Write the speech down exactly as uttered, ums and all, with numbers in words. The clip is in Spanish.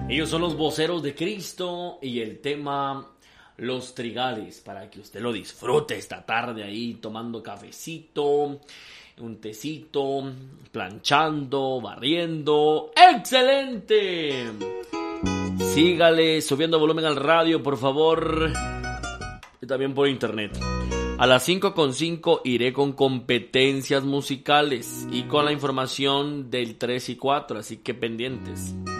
Ellos son los voceros de Cristo y el tema Los Trigales, para que usted lo disfrute esta tarde ahí tomando cafecito, un tecito, planchando, barriendo. ¡Excelente! Sígale subiendo volumen al radio, por favor, y también por internet. A las cinco con cinco iré con competencias musicales y con la información del tres y cuatro, así que pendientes.